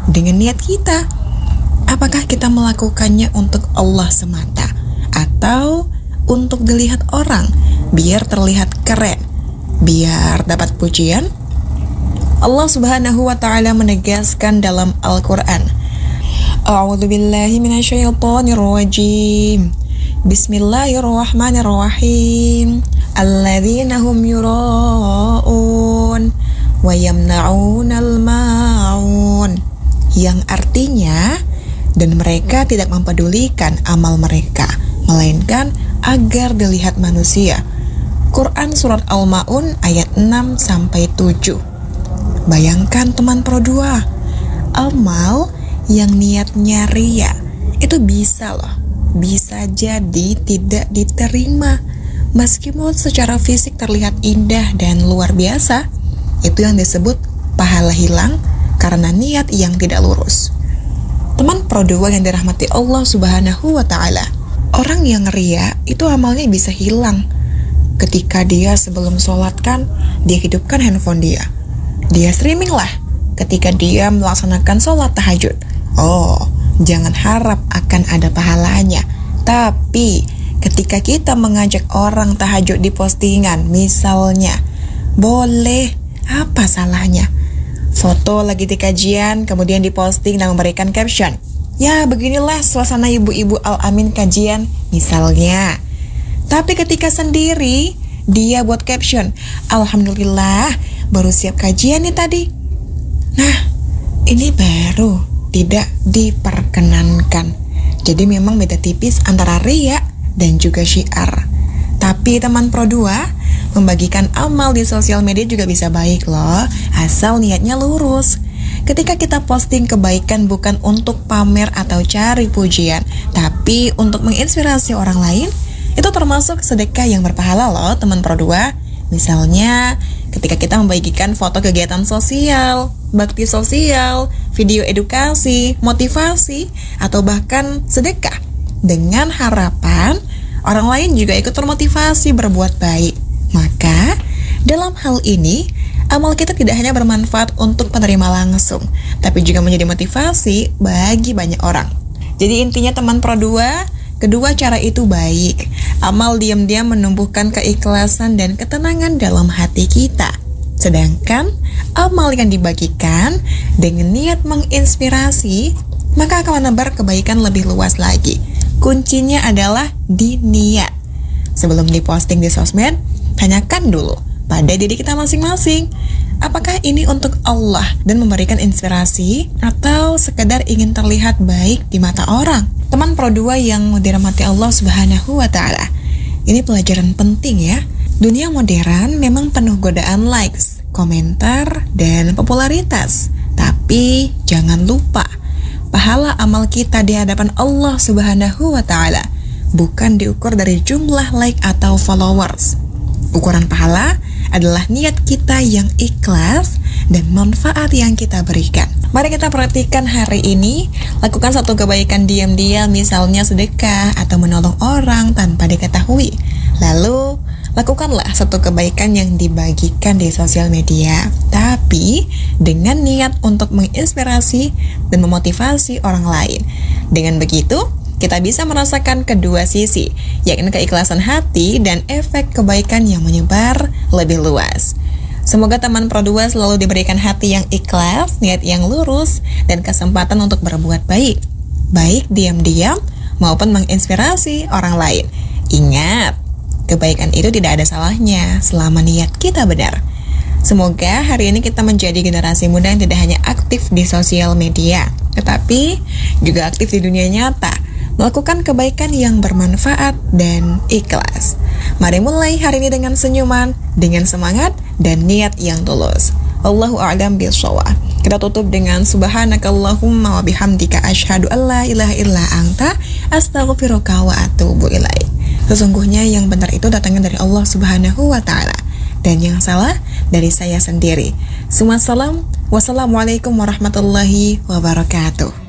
dengan niat kita. Apakah kita melakukannya untuk Allah semata atau untuk dilihat orang biar terlihat keren, biar dapat pujian? Allah Subhanahu wa taala menegaskan dalam Al-Qur'an, A'udzubillahi minasyaitonirrajim. Bismillahirrahmanirrahim. Alladzina hum yura'un wa yamna'unal ma'un. Yang artinya, dan mereka tidak mempedulikan amal mereka, melainkan agar dilihat manusia. Quran Surat Al-Ma'un ayat 6-7. Bayangkan teman Pro 2, amal yang niatnya ria itu bisa loh, bisa jadi tidak diterima meskipun secara fisik terlihat indah dan luar biasa. Itu yang disebut pahala hilang karena niat yang tidak lurus. Teman Pro 2 yang dirahmati Allah Subhanahu wa taala, orang yang ria itu amalnya bisa hilang ketika dia sebelum sholat kan dia hidupkan handphone dia streaming lah ketika dia melaksanakan sholat tahajud. Oh, jangan harap akan ada pahalanya. Tapi ketika kita mengajak orang tahajud di postingan misalnya, boleh, apa salahnya? Foto lagi di kajian kemudian diposting dan memberikan caption, ya beginilah suasana ibu-ibu Al-Amin kajian misalnya. Tapi ketika sendiri dia buat caption, Alhamdulillah baru siap kajian nih tadi. Nah, ini baru tidak diperkenankan. Jadi memang beda tipis antara riya dan juga syiar. Tapi teman Pro 2, membagikan amal di sosial media juga bisa baik loh, asal niatnya lurus. Ketika kita posting kebaikan bukan untuk pamer atau cari pujian, tapi untuk menginspirasi orang lain, itu termasuk sedekah yang berpahala loh teman Pro 2. Misalnya ketika kita membagikan foto kegiatan sosial, bakti sosial, video edukasi, motivasi, atau bahkan sedekah, dengan harapan orang lain juga ikut termotivasi berbuat baik. Maka dalam hal ini amal kita tidak hanya bermanfaat untuk penerima langsung, tapi juga menjadi motivasi bagi banyak orang. Jadi intinya teman Pro 2, kedua cara itu baik. Amal diam-diam menumbuhkan keikhlasan dan ketenangan dalam hati kita. Sedangkan amal yang dibagikan dengan niat menginspirasi, maka akan menebar kebaikan lebih luas lagi. Kuncinya adalah di niat. Sebelum diposting di sosmed, tanyakan dulu pada diri kita masing-masing, apakah ini untuk Allah dan memberikan inspirasi atau sekedar ingin terlihat baik di mata orang? Teman Pro 2 yang dirahmati Allah Subhanahu wa taala, ini pelajaran penting ya. Dunia modern memang penuh godaan likes, komentar, dan popularitas. Tapi jangan lupa, pahala amal kita di hadapan Allah Subhanahu wa taala bukan diukur dari jumlah like atau followers. Ukuran pahala adalah niat kita yang ikhlas dan manfaat yang kita berikan. Mari kita perhatikan hari ini, lakukan satu kebaikan diam-diam, misalnya sedekah atau menolong orang tanpa diketahui. Lalu, lakukanlah satu kebaikan yang dibagikan di sosial media, tapi dengan niat untuk menginspirasi dan memotivasi orang lain. Dengan begitu, kita bisa merasakan kedua sisi, yakni keikhlasan hati dan efek kebaikan yang menyebar lebih luas. Semoga teman Pro 2 selalu diberikan hati yang ikhlas, niat yang lurus, dan kesempatan untuk berbuat baik, baik diam-diam maupun menginspirasi orang lain. Ingat, kebaikan itu tidak ada salahnya selama niat kita benar. Semoga hari ini kita menjadi generasi muda yang tidak hanya aktif di sosial media, tetapi juga aktif di dunia nyata, melakukan kebaikan yang bermanfaat dan ikhlas. Mari mulai hari ini dengan senyuman, dengan semangat, dan niat yang tulus. Allahu a'lam bishawab. Kita tutup dengan subhanakallahumma wa bihamdika asyhadu an la ilaha illa anta astaghfiruka wa atubu ilaik. Sesungguhnya yang benar itu datangnya dari Allah Subhanahu wa taala, dan yang salah dari saya sendiri. Wassalamualaikum warahmatullahi wabarakatuh.